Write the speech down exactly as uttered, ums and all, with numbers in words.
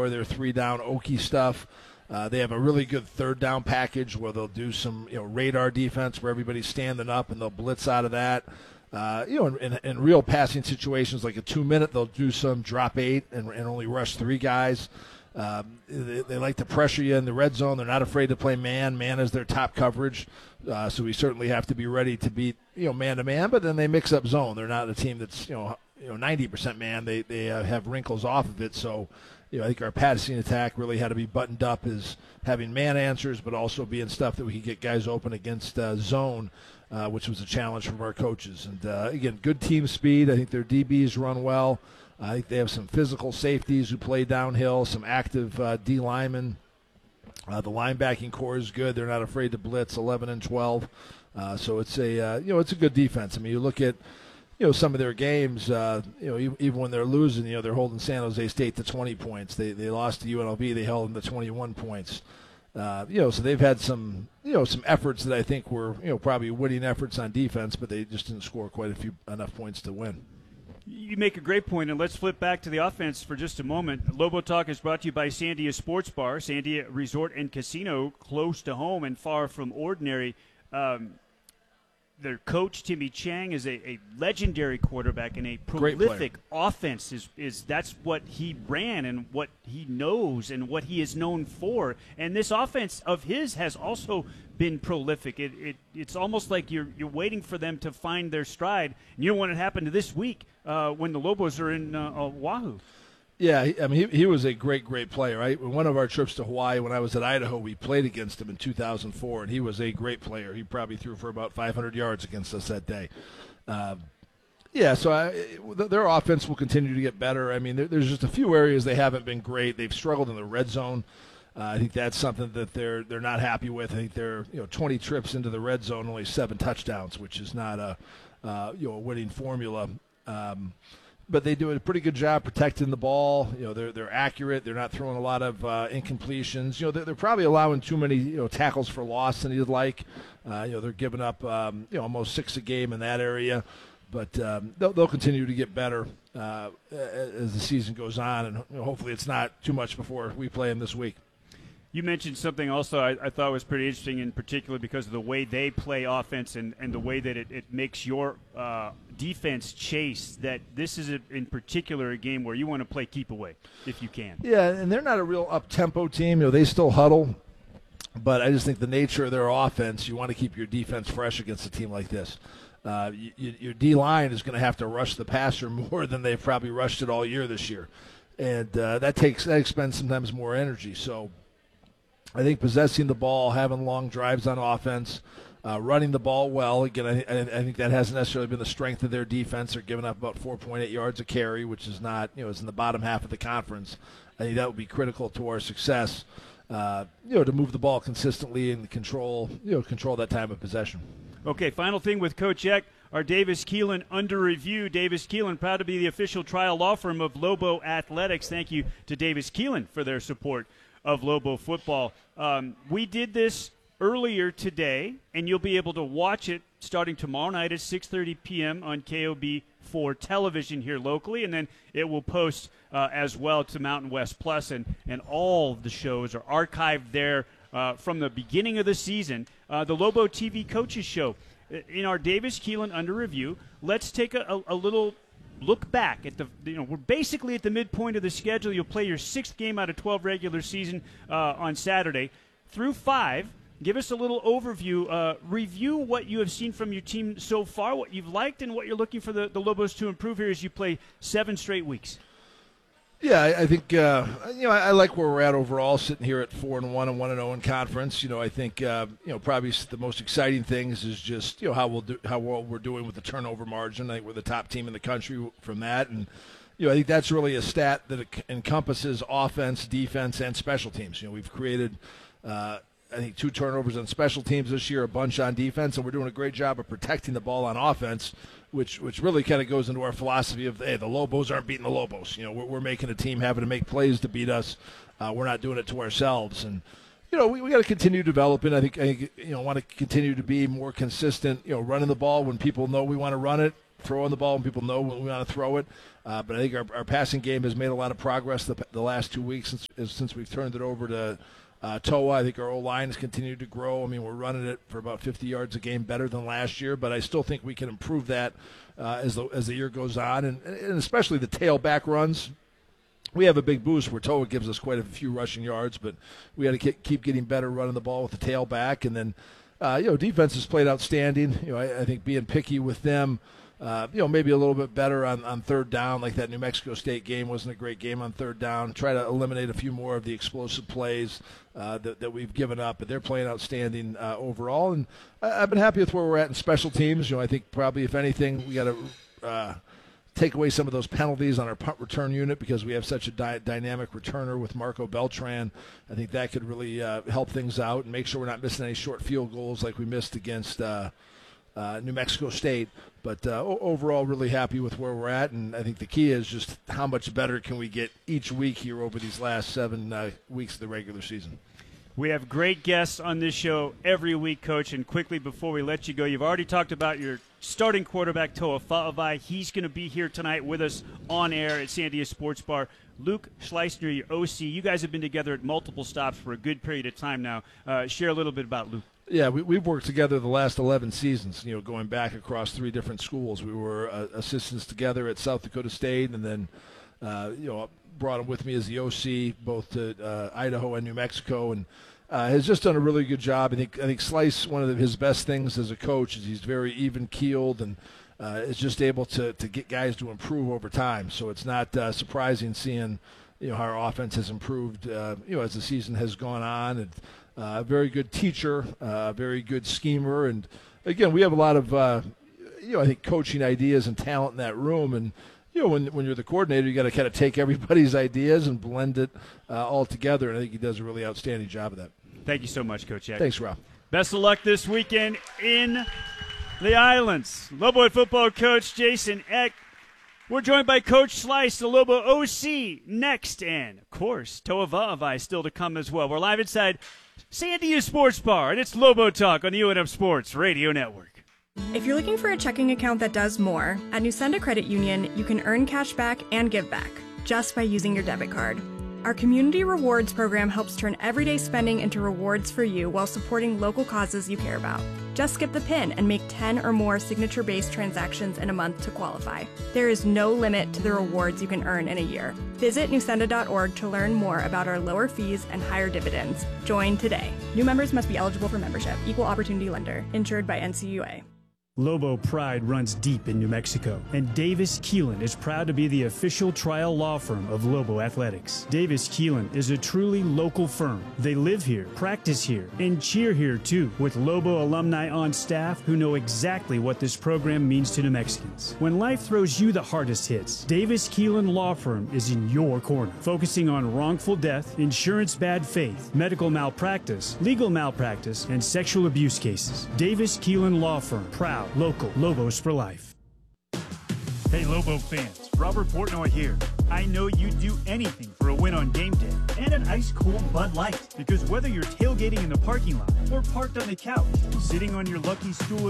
of their three down Okie stuff. Uh, they have a really good third down package where they'll do some, you know, radar defense where everybody's standing up and they'll blitz out of that. Uh, you know, in, in, in real passing situations like a two-minute, they'll do some drop eight and, and only rush three guys. Um, they, they like to pressure you in the red zone. They're not afraid to play man. Man is their top coverage, uh, so we certainly have to be ready to beat, you know, man-to-man. But then they mix up zone. They're not a team that's, you know, you know ninety percent man. They they uh, have wrinkles off of it. So, you know, I think our passing attack really had to be buttoned up as having man answers, but also being stuff that we could get guys open against uh, zone. Uh, which was a challenge from our coaches. And, uh, again, good team speed. I think their D Bs run well. I think they have some physical safeties who play downhill, some active uh, D linemen. Uh, the linebacking core is good. They're not afraid to blitz eleven and twelve. Uh, so it's a, uh, you know, it's a good defense. I mean, you look at, you know, some of their games, uh, you know, even, even when they're losing, you know, they're holding San Jose State to twenty points. They, they lost to U N L V. They held them to twenty-one points. Uh, you know, so they've had some, you know, some efforts that I think were, you know, probably winning efforts on defense, but they just didn't score quite a few enough points to win. You make a great point, and let's flip back to the offense for just a moment. Lobo Talk is brought to you by Sandia Sports Bar, Sandia Resort and Casino, close to home and far from ordinary. Um, their coach, Timmy Chang, is a, a legendary quarterback and a prolific offense. Is, is That's what he ran and what he knows and what he is known for. And this offense of his has also been prolific. It, it It's almost like you're you're waiting for them to find their stride. And you know what happened to this week uh, when the Lobos are in uh, Oahu. Yeah, he, I mean, he, he was a great, great player, right? One of our trips to Hawaii, when I was at Idaho, we played against him in two thousand four, and he was a great player. He probably threw for about five hundred yards against us that day. Um, yeah, so I, their offense will continue to get better. I mean, there, there's just a few areas they haven't been great. They've struggled in the red zone. Uh, I think that's something that they're they're not happy with. I think they're, you know, twenty trips into the red zone, only seven touchdowns, which is not a uh, you know a winning formula. Um, But they do a pretty good job protecting the ball. You know, they're they're accurate. They're not throwing a lot of uh, incompletions. You know, they're, they're probably allowing too many, you know, tackles for loss than you'd like. Uh, you know, they're giving up um, you know almost six a game in that area. But um, they'll they'll continue to get better uh, as the season goes on, and you know, hopefully it's not too much before we play them this week. You mentioned something also I, I thought was pretty interesting, in particular because of the way they play offense and, and the way that it, it makes your uh, defense chase, that this is, a, in particular, a game where you want to play keep away if you can. Yeah, and they're not a real up-tempo team. You know, they still huddle. But I just think the nature of their offense, you want to keep your defense fresh against a team like this. Uh, you, your D-line is going to have to rush the passer more than they've probably rushed it all year this year. And uh, that takes that expends sometimes more energy. So I think possessing the ball, having long drives on offense, uh, running the ball well. Again, I, I, I think that hasn't necessarily been the strength of their defense. They're giving up about four point eight yards a carry, which is not, you know, it's in the bottom half of the conference. I think that would be critical to our success, uh, you know, to move the ball consistently and control, you know, control that time of possession. Okay, final thing with Coach Eck, our Davis Keelan under review. Davis Keelan, proud to be the official trial law firm of Lobo Athletics. Thank you to Davis Keelan for their support of Lobo football. Um, we did this earlier today, and you'll be able to watch it starting tomorrow night at six thirty p.m. on K O B four television here locally, and then it will post uh, as well to Mountain West Plus, and, and all of the shows are archived there uh, from the beginning of the season. Uh, the Lobo T V Coaches Show. In our Davis Keelan under review, let's take a, a, a little look back at the, you know, we're basically at the midpoint of the schedule. You'll play your sixth game out of twelve regular season uh, on Saturday. Through five, give us a little overview. Uh, review what you have seen from your team so far, what you've liked, and what you're looking for the, the Lobos to improve here as you play seven straight weeks. Yeah, I, I think uh, you know I, I like where we're at overall, sitting here at four and one and one and zero in conference. You know, I think uh, you know probably the most exciting things is just you know how we'll do, how well we're doing with the turnover margin. I think we're the top team in the country from that, and you know I think that's really a stat that encompasses offense, defense, and special teams. You know, we've created uh, I think two turnovers on special teams this year, a bunch on defense, and we're doing a great job of protecting the ball on offense. Which which really kind of goes into our philosophy of, hey, the Lobos aren't beating the Lobos. You know, we're, we're making a team having to make plays to beat us. Uh, we're not doing it to ourselves. And, you know, we, we got to continue developing. I think, I think, you know, want to continue to be more consistent, you know, running the ball when people know we want to run it. throwing the ball when people know when we want to throw it. Uh, but I think our, our passing game has made a lot of progress the, the last two weeks since since we've turned it over to uh, Toa. I think our O-line has continued to grow. I mean, we're running it for about fifty yards a game better than last year, but I still think we can improve that uh, as, the, as the year goes on, and, and especially the tailback runs. We have a big boost where Toa gives us quite a few rushing yards, but we got to keep getting better running the ball with the tailback. And then, uh, you know, defense has played outstanding. You know, I, I think being picky with them, uh, you know, maybe a little bit better on, on third down, like that New Mexico State game wasn't a great game on third down. Try to eliminate a few more of the explosive plays uh, that, that we've given up, but they're playing outstanding uh, overall. And I, I've been happy with where we're at in special teams. You know, I think probably, if anything, we got to uh, – take away some of those penalties on our punt return unit because we have such a dy- dynamic returner with Marco Beltran. I think that could really uh, help things out and make sure we're not missing any short field goals like we missed against uh, uh, New Mexico State. But uh, o- overall, really happy with where we're at, and I think the key is just how much better can we get each week here over these last seven uh, weeks of the regular season. We have great guests on this show every week, Coach. And quickly, before we let you go, you've already talked about your starting quarterback, Toa Fa'avai. He's going to be here tonight with us on air at Sandia Sports Bar. Luke Schleissner, your O C. You guys have been together at multiple stops for a good period of time now. Uh, share a little bit about Luke. Yeah, we, we've worked together the last eleven seasons, you know, going back across three different schools. We were uh, assistants together at South Dakota State, and then, uh, you know, brought him with me as the O C both to uh, Idaho and New Mexico, and uh, has just done a really good job. I think I think Slice, one of the, his best things as a coach is he's very even-keeled and uh, is just able to, to get guys to improve over time. So it's not uh, surprising seeing, you know, how our offense has improved, uh, you know, as the season has gone on. And a uh, very good teacher, a uh, very good schemer, and again, we have a lot of, uh, you know, I think coaching ideas and talent in that room. And you know, when when you're the coordinator, you got to kind of take everybody's ideas and blend it uh, all together. And I think he does a really outstanding job of that. Thank you so much, Coach Eck. Thanks, Rob. Best of luck this weekend in the Islands. Lobo football coach Jason Eck. We're joined by Coach Slice, the Lobo O C, next. And, of course, Toa Fa'avai still to come as well. We're live inside Sandia Sports Bar, and it's Lobo Talk on the U N M Sports Radio Network. If you're looking for a checking account that does more, at Nusenda Credit Union, you can earn cash back and give back just by using your debit card. Our Community Rewards program helps turn everyday spending into rewards for you while supporting local causes you care about. Just skip the PIN and make ten or more signature-based transactions in a month to qualify. There is no limit to the rewards you can earn in a year. Visit nusenda dot org to learn more about our lower fees and higher dividends. Join today. New members must be eligible for membership. Equal opportunity lender. Insured by N C U A. Lobo pride runs deep in New Mexico, and Davis Keelan is proud to be the official trial law firm of Lobo Athletics. Davis Keelan is a truly local firm. They live here, practice here, and cheer here too, with Lobo alumni on staff who know exactly what this program means to New Mexicans. When life throws you the hardest hits, Davis Keelan Law Firm is in your corner, focusing on wrongful death, insurance bad faith, medical malpractice, legal malpractice, and sexual abuse cases. Davis Keelan Law Firm, proud local Lobos for life. Hey Lobo fans, Robert Portnoy here. I know you'd do anything for a win on game day and an ice cold Bud Light, because whether you're tailgating in the parking lot or parked on the couch, sitting on your lucky stool